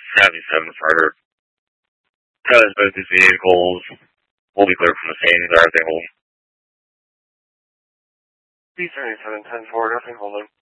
77 Further. Travis both these vehicles will be cleared from the scene. Is everything holding? B77 10 forward, everything holding.